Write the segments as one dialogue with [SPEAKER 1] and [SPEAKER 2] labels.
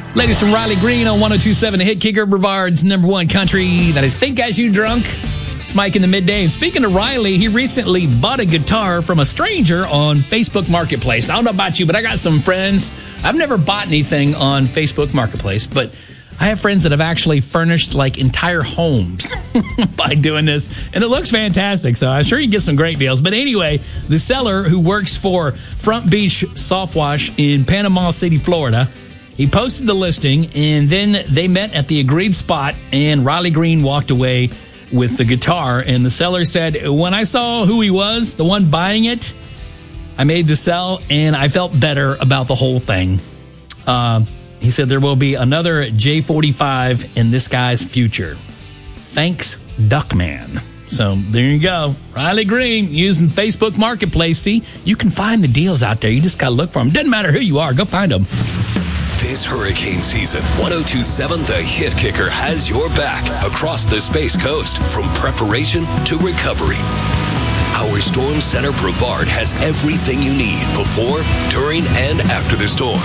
[SPEAKER 1] Ladies from Riley Green on 102.7 The Hit Kicker, Brevard's number one country. That is Think As You Drunk. It's Mike in the midday. And speaking of Riley, he recently bought a guitar from a stranger on Facebook Marketplace. I don't know about you, but I got some friends. I've never bought anything on Facebook Marketplace, but I have friends that have actually furnished like entire homes by doing this, and it looks fantastic. So I'm sure you can get some great deals. But anyway, the seller, who works for Front Beach Soft Wash in Panama City, Florida, he posted the listing, and then they met at the agreed spot, and Riley Green walked away with the guitar. And the seller said, when I saw who he was, the one buying it, I made the sell, and I felt better about the whole thing. He said there will be another J45 in this guy's future. Thanks, Duckman. So there you go. Riley Green using Facebook Marketplace. See, you can find the deals out there. You just got to look for them. Doesn't matter who you are. Go find them.
[SPEAKER 2] This hurricane season, 102.7 The Hit Kicker has your back across the Space Coast, from preparation to recovery. Our Storm Center Brevard has everything you need before, during, and after the storm.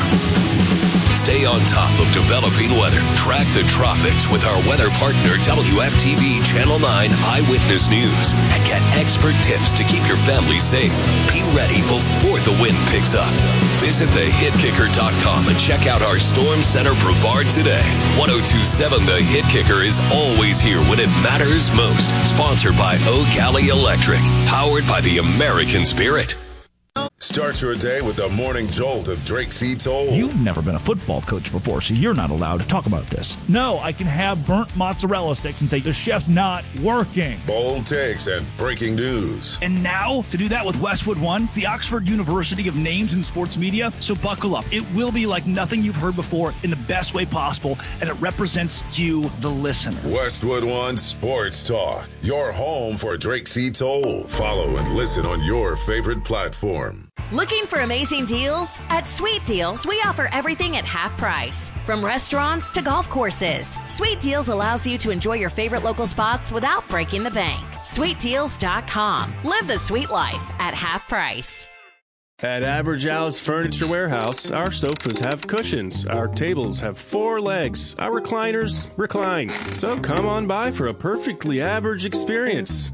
[SPEAKER 2] Stay on top of developing weather. Track the tropics with our weather partner, WFTV Channel 9 Eyewitness News, and get expert tips to keep your family safe. Be ready before the wind picks up. Visit thehitkicker.com and check out our Storm Center Brevard today. 102.7 The Hit Kicker is always here when it matters most. Sponsored by O'Galley Electric. Powered by the American Spirit.
[SPEAKER 3] Start your day with the morning jolt of Drake C. Toll.
[SPEAKER 4] You've never been a football coach before, so you're not allowed to talk about this. No, I can have burnt mozzarella sticks and say the chef's not working.
[SPEAKER 3] Bold takes and breaking news.
[SPEAKER 4] And now, to do that with Westwood One, the Oxford University of names in sports media. So buckle up. It will be like nothing you've heard before in the best way possible, and it represents you, the listener.
[SPEAKER 3] Westwood One Sports Talk, your home for Drake C. Toll. Follow and listen on your favorite platform.
[SPEAKER 5] Looking for amazing deals? At Sweet Deals, we offer everything at half price. From restaurants to golf courses, Sweet Deals allows you to enjoy your favorite local spots without breaking the bank. SweetDeals.com. Live the sweet life at half price.
[SPEAKER 6] At Average Al's Furniture Warehouse, our sofas have cushions, our tables have 4 legs, our recliners recline. So come on by for a perfectly average experience.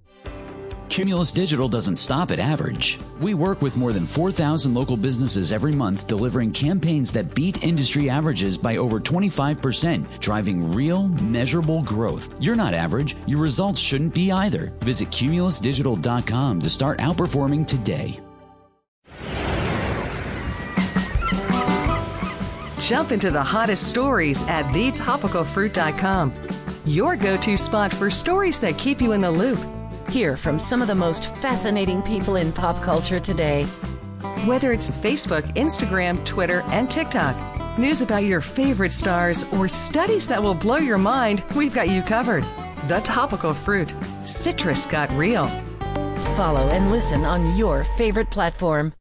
[SPEAKER 7] Cumulus Digital doesn't stop at average. We work with more than 4,000 local businesses every month, delivering campaigns that beat industry averages by over 25%, driving real, measurable growth. You're not average. Your results shouldn't be either. Visit cumulusdigital.com to start outperforming today.
[SPEAKER 8] Jump into the hottest stories at thetopicalfruit.com. Your go-to spot for stories that keep you in the loop.
[SPEAKER 5] Hear from some of the most fascinating people in pop culture today.
[SPEAKER 8] Whether it's Facebook, Instagram, Twitter, and TikTok, news about your favorite stars, or studies that will blow your mind, we've got you covered. The Topical Fruit. Citrus got real.
[SPEAKER 5] Follow and listen on your favorite platform.